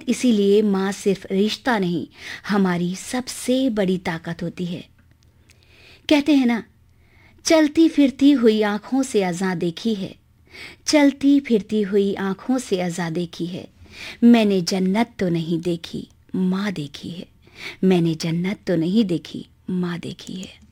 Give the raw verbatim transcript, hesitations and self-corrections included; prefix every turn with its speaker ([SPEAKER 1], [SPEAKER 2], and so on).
[SPEAKER 1] इसीलिए माँ सिर्फ रिश्ता नहीं, हमारी सबसे बड़ी ताकत होती है। कहते हैं ना, चलती फिरती हुई आंखों से अज़ां देखी है, चलती फिरती हुई आंखों से अज़ां देखी है, मैंने जन्नत तो नहीं देखी, माँ देखी है। मैंने जन्नत तो नहीं देखी, माँ देखी है।